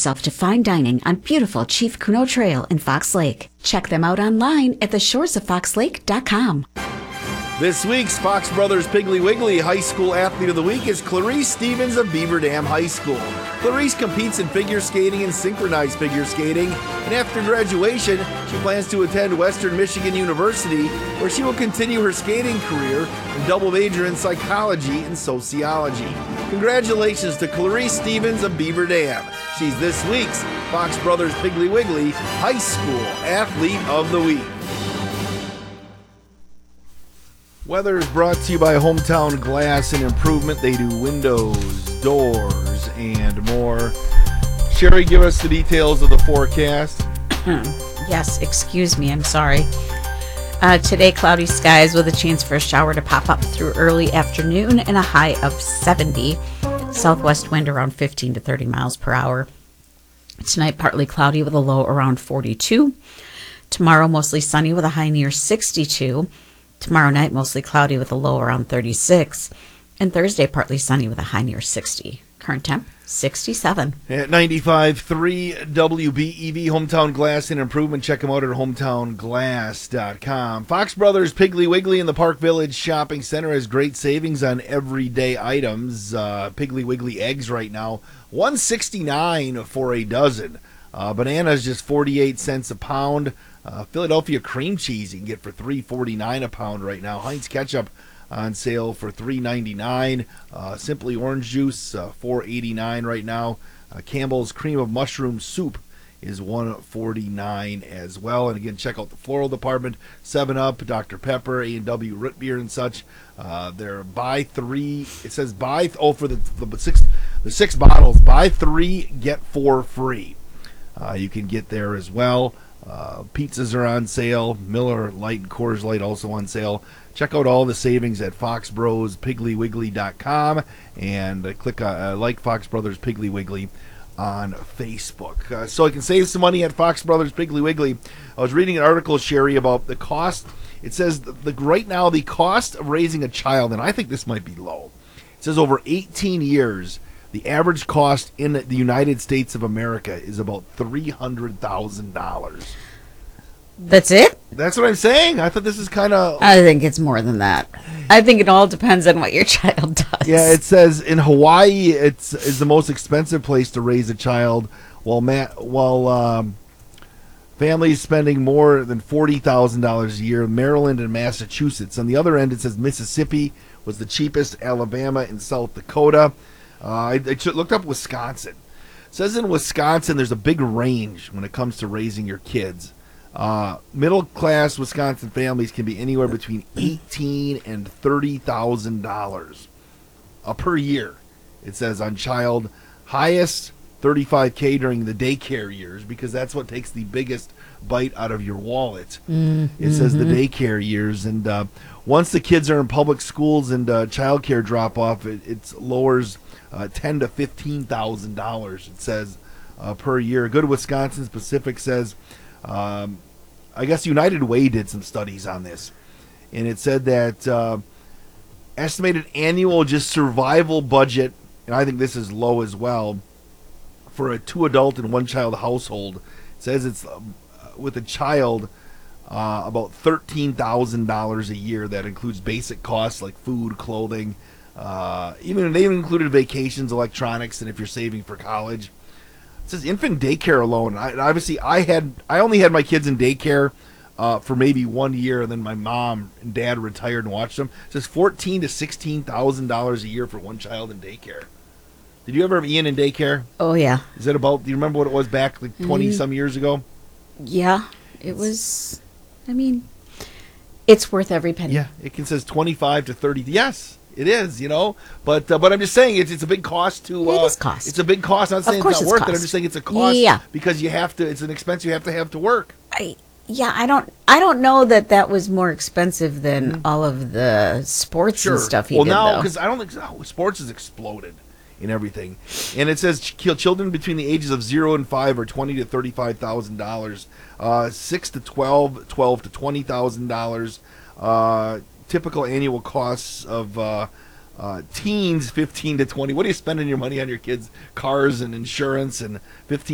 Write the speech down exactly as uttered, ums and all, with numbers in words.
yourself to fine dining on beautiful Chief Kuno Trail in Fox Lake. Check them out online at the shores of fox lake dot com. This week's Fox Brothers Piggly Wiggly High School Athlete of the Week is Clarice Stevens of Beaver Dam High School. Clarice competes in figure skating and synchronized figure skating, and after graduation, she plans to attend Western Michigan University, where she will continue her skating career and double major in psychology and sociology. Congratulations to Clarice Stevens of Beaver Dam. She's this week's Fox Brothers Piggly Wiggly High School Athlete of the Week. Weather is brought to you by Hometown Glass and Improvement. They do windows, doors, and more. Sherry, give us the details of the forecast. Yes, excuse me, I'm sorry. Uh, today, cloudy skies with a chance for a shower to pop up through early afternoon and a high of seventy. Southwest wind around fifteen to thirty miles per hour. Tonight, partly cloudy with a low around forty-two. Tomorrow, mostly sunny with a high near sixty-two. Tomorrow night, mostly cloudy with a low around thirty-six. And Thursday, partly sunny with a high near sixty. Current temp, sixty-seven. At ninety-five point three W B E V, Hometown Glass and Improvement. Check them out at hometown glass dot com. Fox Brothers Piggly Wiggly in the Park Village Shopping Center has great savings on everyday items. Uh, Piggly Wiggly eggs right now, one sixty-nine for a dozen. Uh, bananas just forty-eight cents a pound. Uh, Philadelphia cream cheese you can get for three forty-nine a pound right now. Heinz ketchup on sale for three ninety-nine. Uh, Simply orange juice uh, four eighty-nine right now. Uh, Campbell's cream of mushroom soup is one forty-nine as well. And again, check out the floral department. seven up, Doctor Pepper, A and W root beer and such. Uh, they're buy three. It says buy oh for the, the six the six bottles. Buy three get four free. Uh, you can get there as well. Uh, pizzas are on sale. Miller Lite and Coors Light also on sale. Check out all the savings at fox bros piggly wiggly dot com and uh, click uh, uh, like Fox Brothers Piggly Wiggly on Facebook. Uh, so I can save some money at Fox Brothers Piggly Wiggly. I was reading an article, Sherry, about the cost. It says the, the right now the cost of raising a child, and I think this might be low. It says over eighteen years, the average cost in the United States of America is about three hundred thousand dollars. That's it? That's what I'm saying. I thought this is kind of... I think it's more than that. I think it all depends on what your child does. Yeah, it says in Hawaii it's is the most expensive place to raise a child, while ma- while um, families spending more than forty thousand dollars a year. Maryland and Massachusetts. On the other end, it says Mississippi was the cheapest, Alabama and South Dakota. Uh, I, I looked up Wisconsin. It says in Wisconsin there's a big range when it comes to raising your kids. Uh, middle-class Wisconsin families can be anywhere between eighteen thousand and thirty thousand dollars uh, per year. It says on child, highest thirty-five thousand during the daycare years, because that's what takes the biggest bite out of your wallet. Mm-hmm. It says the daycare years, and uh, once the kids are in public schools and uh, child care drop off, it, it lowers uh, ten to fifteen thousand dollars. It says uh, per year. Good Wisconsin Pacific says. Um, I guess United Way did some studies on this, and it said that uh, estimated annual just survival budget, and I think this is low as well, for a two-adult and one-child household. It says it's uh, with a child uh, about thirteen thousand dollars a year. That includes basic costs like food, clothing, uh, even they even included vacations, electronics, and if you're saving for college. It says infant daycare alone. I, obviously, I had I only had my kids in daycare uh, for maybe one year, and then my mom and dad retired and watched them. It says fourteen to sixteen thousand dollars a year for one child in daycare. Did you ever have Ian in daycare? Oh yeah. Is it about? Do you remember what it was back like twenty mm. some years ago? Yeah, it was. I mean, it's worth every penny. Yeah, it can says twenty-five to thirty. Yes. It is, you know, but uh, but I'm just saying it's it's a big cost to. Uh, it is cost. It's a big cost. I'm not saying of course it's not it's worth cost. it. I'm just saying it's a cost. Yeah. Because you have to. It's an expense you have to have to work. I yeah. I don't. I don't know that that was more expensive than mm-hmm. all of the sports sure. and stuff. He well, did, now because I don't think oh, sports has exploded in everything, and it says kill children between the ages of zero and five are twenty to thirty-five thousand dollars. Uh, six to twelve, twelve to twenty thousand dollars. Uh, typical annual costs of. Uh, Uh, teens, fifteen to twenty. What are you spending your money on your kids? Cars and insurance and fifteen